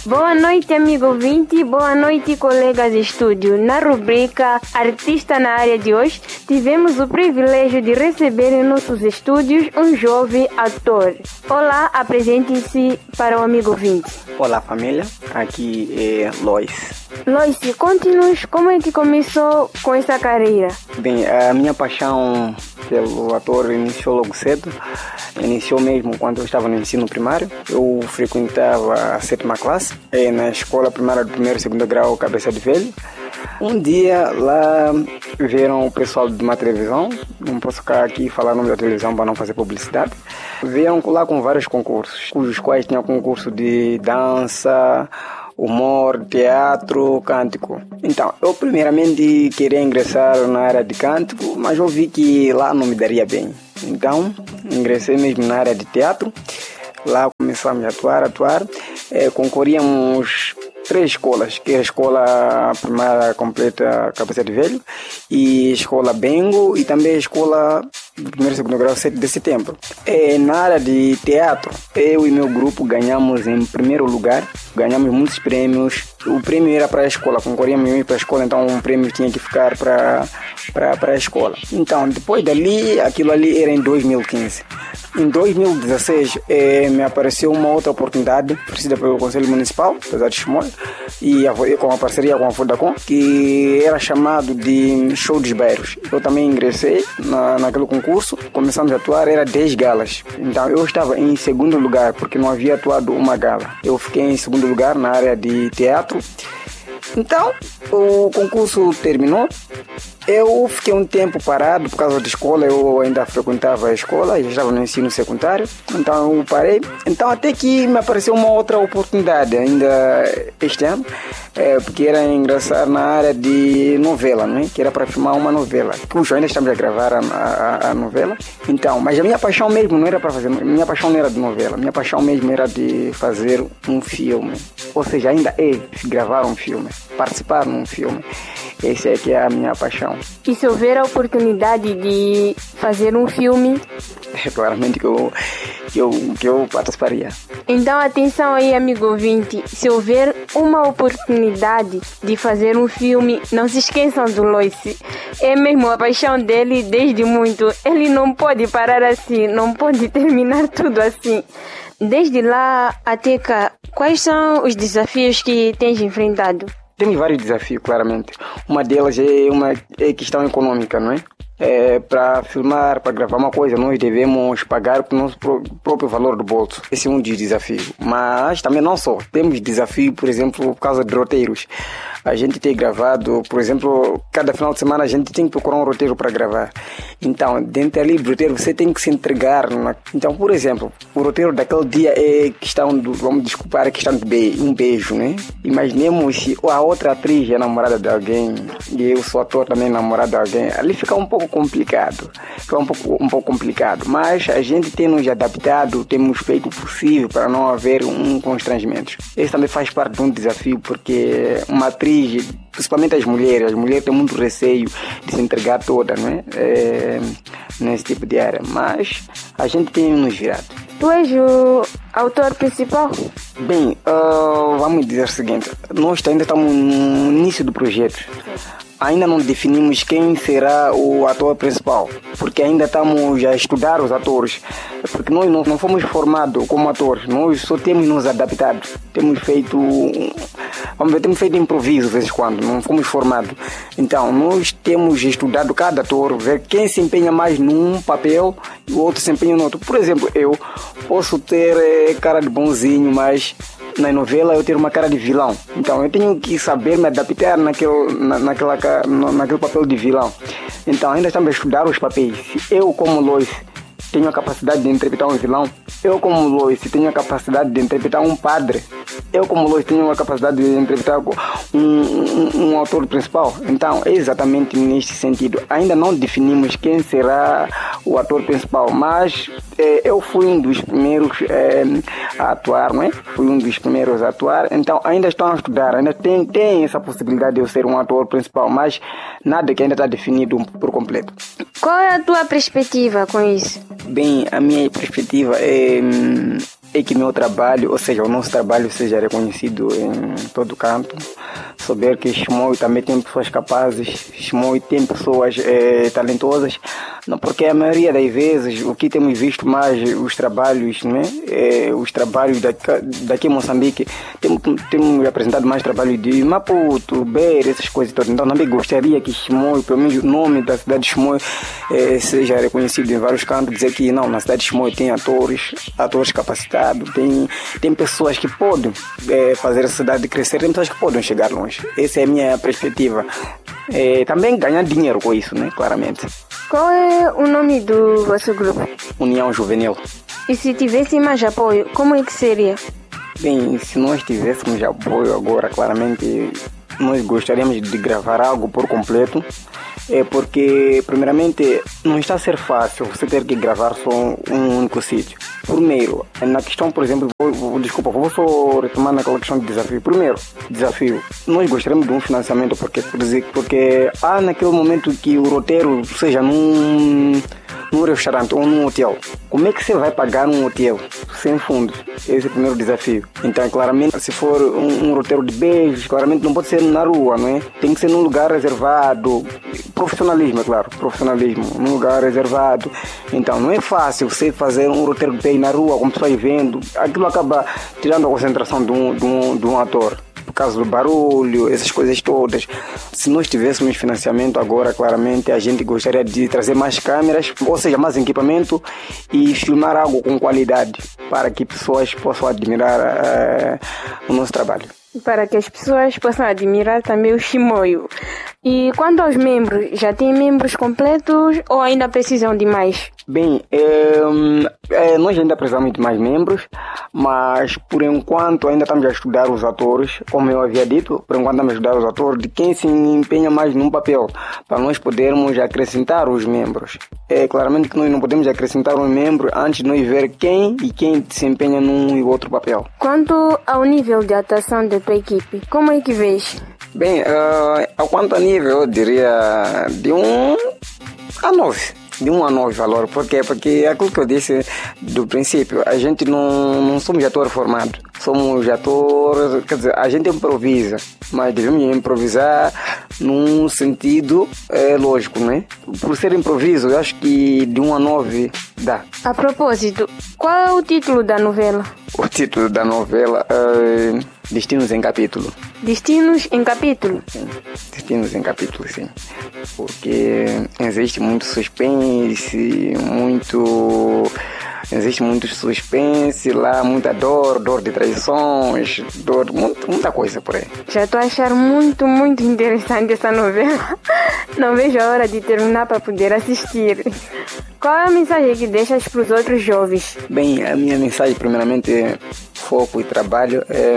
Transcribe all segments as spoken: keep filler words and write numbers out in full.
Boa noite, amigo ouvinte. Boa noite, colegas de estúdio. Na rubrica Artista na Área de hoje, tivemos o privilégio de receber em nossos estúdios um jovem ator. Olá, apresente-se para o amigo ouvinte. Olá, família. Aqui é Lois. Lois, conte-nos como é que começou com essa carreira. Bem, a minha paixão pelo ator iniciou logo cedo. Iniciou mesmo quando eu estava no ensino primário. Eu frequentava a sétima classe, na escola primária do primeiro e segundo grau, Cabeça de Velho. Um dia lá viram o pessoal de uma televisão, não posso ficar aqui e falar o nome da televisão para não fazer publicidade. Vieram lá com vários concursos, cujos quais tinha concurso de dança, humor, teatro, cântico. Então, eu primeiramente queria ingressar na área de cântico, mas eu vi que lá não me daria bem. Então, ingressei mesmo na área de teatro. Lá começamos a atuar, atuar. É, concorríamos três escolas, que é a escola primária completa Cabeça de Velho, e a escola Bengo, e também a escola do primeiro e segundo grau, sete de setembro. É, na área de teatro, eu e meu grupo ganhamos em primeiro lugar, ganhamos muitos prêmios. O prêmio era para a escola, concorríamos para a escola, então o prêmio tinha que ficar para para a escola. Então, depois dali, aquilo ali era em dois mil e quinze. Em dois mil e dezesseis, eh, me apareceu uma outra oportunidade, oferecida pelo Conselho Municipal, apesar de Chimoio, e a, com a parceria com a Vodacom, que era chamado de Show dos Bairros. Eu também ingressei na, naquele concurso, começamos a atuar, era dez galas. Então, eu estava em segundo lugar, porque não havia atuado uma gala. Eu fiquei em segundo lugar na área de teatro. Então, o concurso terminou. Eu fiquei um tempo parado por causa da escola. Eu ainda frequentava a escola, já estava no ensino secundário. Então eu parei. Então até que me apareceu uma outra oportunidade ainda este ano, é, porque era ingressar na área de novela, não é? Que era para filmar uma novela. Puxa, ainda estamos a gravar a, a, a novela. Então, mas a minha paixão mesmo não era para fazer. Minha paixão não era de novela. Minha paixão mesmo era de fazer um filme. Ou seja, ainda é gravar um filme, participar num filme. Essa é que é a minha paixão. E se houver a oportunidade de fazer um filme? É claramente que eu, que eu, que eu participaria. Então atenção aí, amigo ouvinte. Se houver uma oportunidade de fazer um filme, não se esqueçam do Lois. É mesmo a paixão dele desde muito. Ele não pode parar assim, não pode terminar tudo assim. Desde lá até cá, quais são os desafios que tens enfrentado? Temos vários desafios, claramente. Uma delas é uma é questão econômica, não é? É, para filmar, para gravar uma coisa, nós devemos pagar com o nosso próprio valor do bolso. Esse é um dos desafios. Mas também não só. Temos desafio, por exemplo, por causa de roteiros. A gente tem gravado, por exemplo, cada final de semana a gente tem que procurar um roteiro para gravar. Então, dentro ali do roteiro, você tem que se entregar. Na... Então, por exemplo, o roteiro daquele dia é questão do, vamos desculpar, a questão de be... um beijo, né? Imaginemos se a outra atriz é namorada de alguém e eu sou ator também namorado de alguém. Ali fica um pouco complicado. Fica um pouco, um pouco complicado. Mas a gente tem nos adaptado, temos feito o possível para não haver um constrangimento. Esse também faz parte de um desafio, porque uma atriz, principalmente as mulheres, as mulheres têm muito receio de se entregar toda, não é? É, nesse tipo de área, mas a gente tem nos virado. Tu és o autor principal? Bem, uh, vamos dizer o seguinte, nós ainda estamos no início do projeto. Ainda não definimos quem será o ator principal, porque ainda estamos a estudar os atores, porque nós não, não fomos formados como atores, nós só temos nos adaptado, temos feito, vamos ver, temos feito improviso de vez em quando, não fomos formados. Então, nós temos estudado cada ator, ver quem se empenha mais num papel e o outro se empenha no outro. Por exemplo, eu posso ter é, cara de bonzinho, mas na novela eu tenho uma cara de vilão. Então eu tenho que saber me adaptar naquele, na, naquela, naquele papel de vilão. Então ainda estamos a estudar os papéis. Eu, como Lois, tenho a capacidade de interpretar um vilão. Eu, como Lois, tenho a capacidade de interpretar um padre. Eu, como Lois, tenho a capacidade de interpretar um, um, um autor principal. Então, é exatamente neste sentido. Ainda não definimos quem será o ator principal, mas é, eu fui um dos primeiros é, a atuar, não é? Fui um dos primeiros a atuar. Então, ainda estão a estudar, ainda tem, tem essa possibilidade de eu ser um ator principal, mas nada que ainda está definido por completo. Qual é a tua perspectiva com isso? Bem, a minha perspectiva é é que meu trabalho, ou seja, o nosso trabalho seja reconhecido em todo canto. Saber que Chimoio também tem pessoas capazes, Chimoio tem pessoas é, talentosas, não, porque a maioria das vezes o que temos visto mais os trabalhos, né? É, os trabalhos daqui, daqui em Moçambique, temos, temos apresentado mais trabalho de Maputo, Beira, essas coisas todas. Então também gostaria que Chimoio, pelo menos o nome da cidade de Chimoio, é, seja reconhecido em vários cantos, dizer que não, na cidade de Chimoio tem atores, atores capacitados, tem, tem pessoas que podem é, fazer a cidade crescer, tem pessoas que podem chegar longe. Essa é a minha perspectiva. É, também ganhar dinheiro com isso, né? Claramente. Qual é o nome do vosso grupo? União Juvenil. E se tivesse mais apoio, como é que seria? Bem, se nós tivéssemos apoio agora, claramente nós gostaríamos de gravar algo por completo. É porque, primeiramente, não está a ser fácil você ter que gravar só um único sítio. Primeiro, na questão, por exemplo, vou, vou, desculpa, vou só retomar naquela questão de desafio. Primeiro, desafio. Nós gostaríamos de um financiamento porque, porque há naquele momento que o roteiro seja num, num restaurante ou num hotel. Como é que você vai pagar um hotel sem fundos? Esse é o primeiro desafio. Então, claramente, se for um, um roteiro de beijos, claramente não pode ser na rua, não é? Tem que ser num lugar reservado. Profissionalismo, é claro, profissionalismo, num lugar reservado. Então, não é fácil você fazer um roteiro de beijo na rua, com pessoas vendo. Aquilo acaba tirando a concentração de um, de um, de um ator. Por causa do barulho, essas coisas todas. Se nós tivéssemos financiamento agora, claramente, a gente gostaria de trazer mais câmeras, ou seja, mais equipamento e filmar algo com qualidade para que pessoas possam admirar uh, o nosso trabalho. Para que as pessoas possam admirar também o Chimoio. E quanto aos membros, já tem membros completos ou ainda precisam de mais? Bem, é, é, nós ainda precisamos de mais membros, mas por enquanto ainda estamos a estudar os atores, como eu havia dito, por enquanto estamos a estudar os atores de quem se empenha mais num papel, para nós podermos acrescentar os membros. É claramente que nós não podemos acrescentar um membro antes de nós ver quem e quem se empenha num e outro papel. Quanto ao nível de atuação da tua equipe, como é que vês? Bem, uh, a quanto a nível, eu diria de um a nove. De um a nove valor. Por quê? Porque aquilo que eu disse do princípio, a gente não, não somos atores formados. Somos atores, quer dizer, a gente improvisa, mas devemos improvisar num sentido é, lógico, né? Por ser improviso, eu acho que de um a nove dá. A propósito, qual é o título da novela? O título da novela é Destinos em Capítulo. Destinos em Capítulo? Sim, Destinos em Capítulo, sim. Porque existe muito suspense, muito... Existe muito suspense lá, muita dor, dor de traições, dor, muita, muita coisa por aí. Já estou a achar muito, muito interessante essa novela. Não vejo a hora de terminar para poder assistir. Qual é a mensagem que deixas para os outros jovens? Bem, a minha mensagem primeiramente é foco e trabalho. É,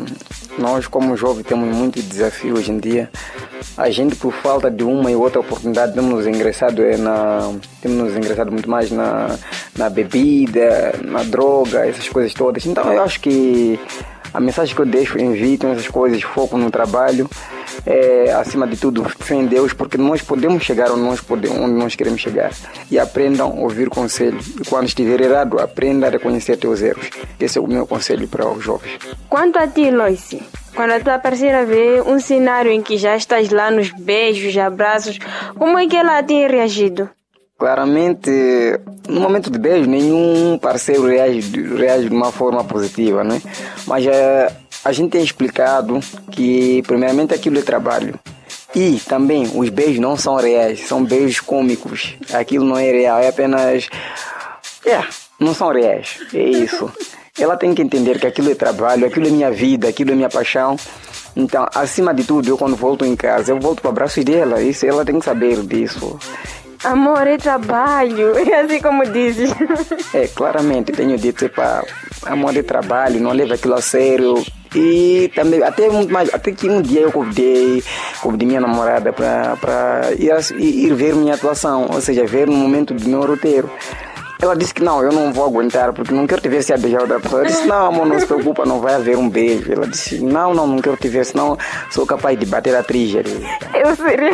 nós como jovens temos muito desafio hoje em dia. A gente, por falta de uma e outra oportunidade, temos nos ingressado, é, na, temos nos ingressado muito mais na, na bebida, na droga, essas coisas todas. Então eu acho que a mensagem que eu deixo, evitem essas coisas, foco no trabalho, é, acima de tudo, fé em Deus, porque nós podemos chegar onde nós, podemos, onde nós queremos chegar. E aprendam a ouvir conselho. E quando estiver errado, aprenda a reconhecer teus erros. Esse é o meu conselho para os jovens. Quanto a ti, Loice, quando a tua parceira vê um cenário em que já estás lá nos beijos, abraços, como é que ela tem reagido? Claramente, no momento de beijo, nenhum parceiro reage, reage de uma forma positiva, né? Mas é, a gente tem explicado que, primeiramente, aquilo é trabalho. E também, os beijos não são reais, são beijos cômicos. Aquilo não é real, é apenas... É, não são reais, é isso. Ela tem que entender que aquilo é trabalho, aquilo é minha vida, aquilo é minha paixão. Então, acima de tudo, eu quando volto em casa, eu volto para abraços dela. Isso, ela tem que saber disso. Amor é trabalho, é assim como dizes. É, claramente, tenho dito, epa, amor é trabalho, não leva aquilo a sério. E também, até muito mais, até que um dia eu convidei, convidei minha namorada para para ir, ir ver minha atuação, ou seja, ver no momento do meu roteiro. Ela disse que não, eu não vou aguentar, porque não quero te ver se a beijar outra pessoa. Eu disse, não, amor, não se preocupa, não vai haver um beijo. Ela disse, não, não, não quero te ver, senão sou capaz de bater a atriz. Eu seria...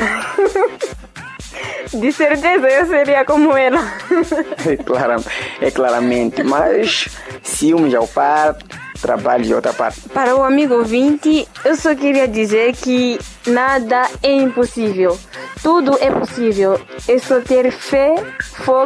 De certeza eu seria como ela. É, claro, é claramente, mas ciúmes ao par, trabalho de outra parte. Para o amigo ouvinte, eu só queria dizer que nada é impossível. Tudo é possível. É só ter fé, foco